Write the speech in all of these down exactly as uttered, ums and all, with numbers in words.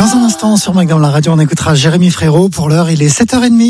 Dans un instant, sur Magnum la radio, on écoutera Jérémy Frérot. Pour l'heure, il est sept heures trente.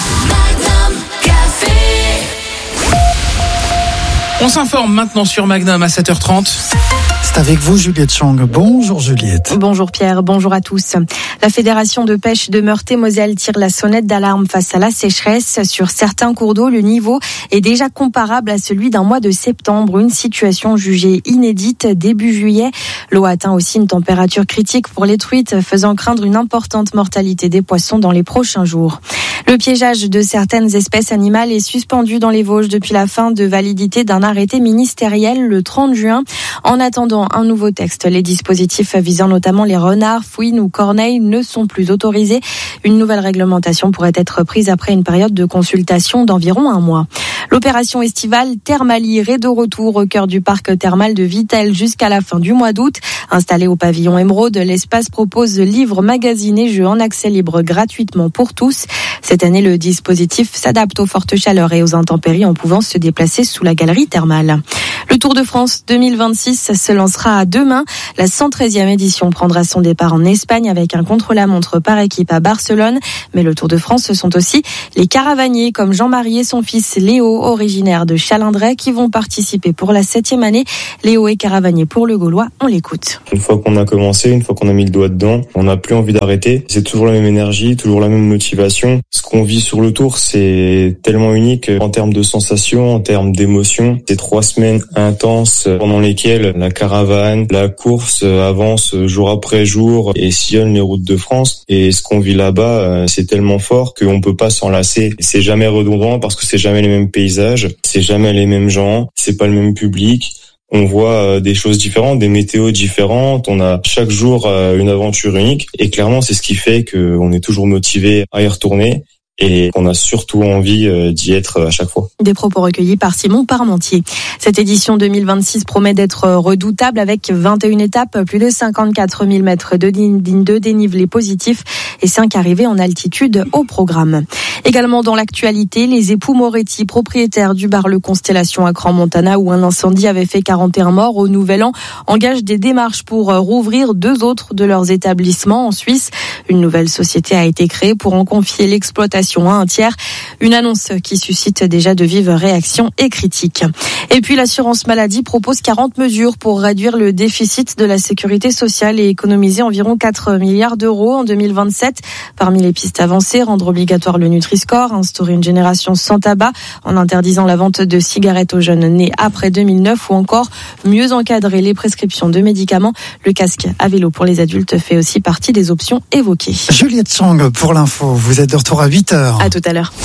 On s'informe maintenant sur Magnum à sept heures trente. C'est avec vous, Juliette Chang. Bonjour Juliette. Bonjour Pierre, bonjour à tous. La Fédération de pêche de Meurthe-et-Moselle tire la sonnette d'alarme face à la sécheresse. Sur certains cours d'eau, le niveau est déjà comparable à celui d'un mois de septembre. Une situation jugée inédite début juillet. L'eau atteint aussi une température critique pour les truites, faisant craindre une importante mortalité des poissons dans les prochains jours. Le piégeage de certaines espèces animales est suspendu dans les Vosges depuis la fin de validité d'un arrêté ministériel le trente juin. En attendant un nouveau texte, les dispositifs visant notamment les renards, fouines ou corneilles ne sont plus autorisés. Une nouvelle réglementation pourrait être prise après une période de consultation d'environ un mois. L'opération estivale Thermalir est de retour au cœur du parc thermal de Vittel jusqu'à la fin du mois d'août. Installé au pavillon Émeraude, l'espace propose livres, magazines et jeux en accès libre gratuitement pour tous. Cette année, le dispositif s'adapte aux fortes chaleurs et aux intempéries en pouvant se déplacer sous la galerie thermale. Le Tour de France deux mille vingt-six se lancera demain. La cent treizième édition prendra son départ en Espagne avec un contre-la-montre par équipe à Barcelone. Mais le Tour de France, ce sont aussi les caravaniers comme Jean-Marie et son fils Léo, originaire de Chalindray, qui vont participer pour la septième année. Léo est caravanier pour le Gaulois, on l'écoute. Une fois qu'on a commencé, une fois qu'on a mis le doigt dedans, on n'a plus envie d'arrêter. C'est toujours la même énergie, toujours la même motivation. Ce qu'on vit sur le Tour, c'est tellement unique en termes de sensations, en termes d'émotions. C'est trois semaines intenses pendant lesquelles la caravane, la course avance jour après jour et sillonne les routes de France. Et ce qu'on vit là-bas, c'est tellement fort qu'on peut pas s'en lasser. C'est jamais redondant parce que c'est jamais les mêmes paysages, c'est jamais les mêmes gens, c'est pas le même public. On voit des choses différentes, des météos différentes. On a chaque jour une aventure unique. Et clairement, c'est ce qui fait qu'on est toujours motivé à y retourner. Et qu'on a surtout envie d'y être à chaque fois. Des propos recueillis par Simon Parmentier. Cette édition deux mille vingt-six promet d'être redoutable avec vingt et une étapes, plus de cinquante-quatre mille mètres de, de dénivelé positif et cinq arrivées en altitude au programme. Également dans l'actualité, les époux Moretti, propriétaires du bar Le Constellation à Crans-Montana où un incendie avait fait quarante et un morts au Nouvel An, engagent des démarches pour rouvrir deux autres de leurs établissements en Suisse. Une nouvelle société a été créée pour en confier l'exploitation à un tiers. Une annonce qui suscite déjà de vives réactions et critiques. Et puis l'assurance maladie propose quarante mesures pour réduire le déficit de la sécurité sociale et économiser environ quatre milliards d'euros en deux mille vingt-sept. Parmi les pistes avancées, rendre obligatoire le Nutri-Score, instaurer une génération sans tabac en interdisant la vente de cigarettes aux jeunes nés après deux mille neuf ou encore mieux encadrer les prescriptions de médicaments. Le casque à vélo pour les adultes fait aussi partie des options évoquées. Juliette Chang pour l'info. Vous êtes de retour à huit heures. À tout à l'heure.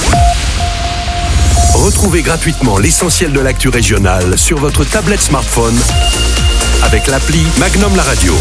Retrouvez gratuitement l'essentiel de l'actu régionale sur votre tablette smartphone avec l'appli Magnum la radio.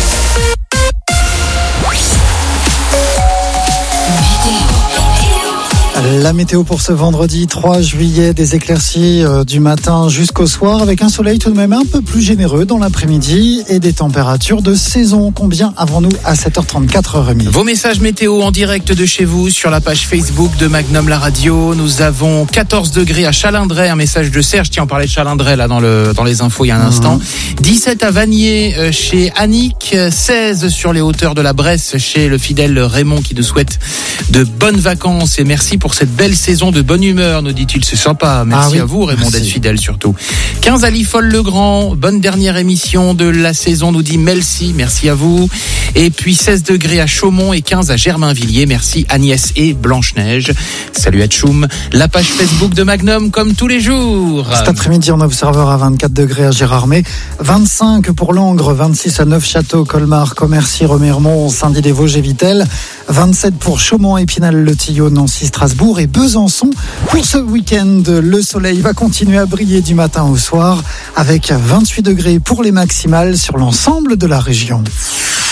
La météo pour ce vendredi trois juillet, des éclaircies euh, du matin jusqu'au soir avec un soleil tout de même un peu plus généreux dans l'après-midi et des températures de saison. Combien avons-nous à sept heures trente-quatre, Rémi ? Vos messages météo en direct de chez vous sur la page Facebook de Magnum la radio. Nous avons quatorze degrés à Chalindray, un message de Serge. Tiens, on parlait de Chalindray là dans, le, dans les infos il y a un mmh. instant. dix-sept à Vanier euh, chez Annick, seize sur les hauteurs de la Bresse chez le fidèle Raymond qui nous souhaite de bonnes vacances et merci pour cette belle saison de bonne humeur, nous dit-il, c'est sympa. Merci ah oui, à vous, Raymond, merci. D'être fidèle surtout. quinze à Liffol-le-Grand, bonne dernière émission de la saison, nous dit Melcy, merci à vous. Et puis seize degrés à Chaumont et quinze à Germainvilliers, merci Agnès et Blanche-Neige. Salut à Tchoum. La page Facebook de Magnum, comme tous les jours. Cet après-midi, on observera vingt-quatre degrés à Gérardmer, vingt-cinq pour Langres, vingt-six à Neufchâteau, Colmar, Commercy, Remiremont, Saint-Dié-des-Vosges et Vittel, vingt-sept pour Chaumont, Épinal-le-Tillot, Nancy, Strasbourg et Besançon. Pour ce week-end, le soleil va continuer à briller du matin au soir avec vingt-huit degrés pour les maximales sur l'ensemble de la région.